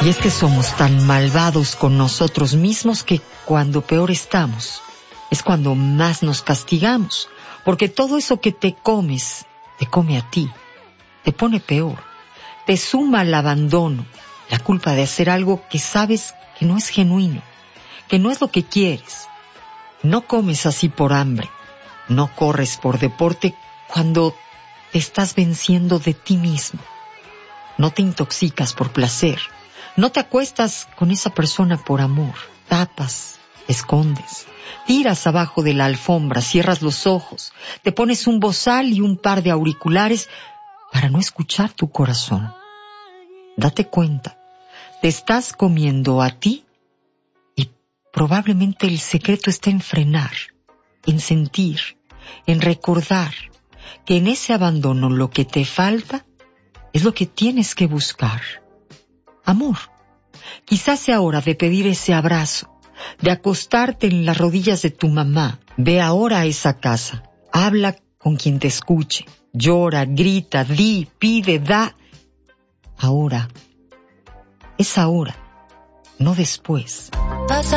Y es que somos tan malvados con nosotros mismos que cuando peor estamos es cuando más nos castigamos, porque todo eso que te comes, te come a ti, te pone peor, te suma al abandono, la culpa de hacer algo que sabes que no es genuino, que no es lo que quieres. No comes así por hambre, no corres por deporte cuando te estás venciendo de ti mismo, no te intoxicas por placer, no te acuestas con esa persona por amor, tapas, escondes, tiras abajo de la alfombra, cierras los ojos, te pones un bozal y un par de auriculares para no escuchar tu corazón. Date cuenta, te estás comiendo a ti y probablemente el secreto está en frenar, en sentir, en recordar que en ese abandono lo que te falta es lo que tienes que buscar. Amor. Quizás sea hora de pedir ese abrazo, de acostarte en las rodillas de tu mamá. Ve ahora a esa casa, habla con quien te escuche, llora, grita, di, pide, da. Ahora. Es ahora, no después.